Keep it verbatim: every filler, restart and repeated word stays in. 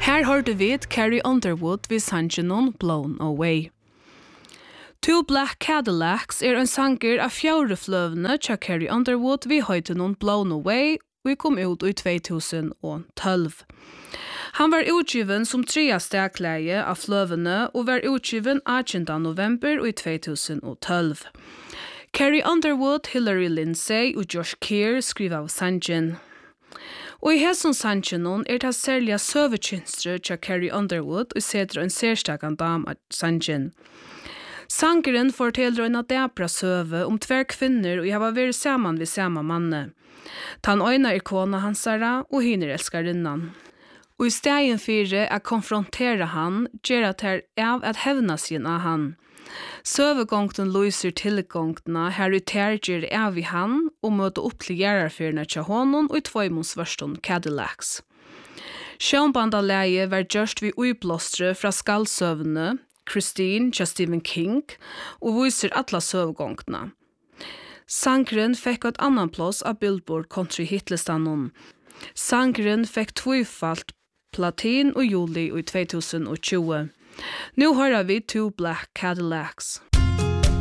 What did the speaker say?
Her hørte vi Carrie Underwood vid sangen Blown Away. Two Black Cadillacs er en sanger av fjore fløvene til Carrie Underwood vid høyten Blown Away, og kom ut i två tusen tolv. Han var utgiven som trea stegleie av fløvene og var utgiven åttende november i två tusen tolv. Carrie Underwood, Hillary Lindsey og Josh Keir skriver av sangen. Og i hesson sangen er det særlig søvekynster til Carrie Underwood og setter en særstakan dam av sangen. Sangeren forteller en adepra søve om tver kvinner og jeg har vært sammen ved samme manne. Tan øyna er kona hansara og hinner elskarinnan. Og i stegen fire er konfrontera han, gjør at her av at hevna sin av han. Søvegångten lyser tilgångtena, her ut her gjør av i han, og møter opp til gjerarfyrene til honom og i tvøymons verston Cadillacs. Sjønbandaleie var gjørst vi uiblåstre fra skallsøvene, Christine til Stephen King, og viser atla søvegångtena. Sangren fikk et annan plass av Billboard Country Hitlistanon. Sangren fikk tvøyfalt platin og juli i två tusen tjugo. Nu hører vi Two Black Cadillacs.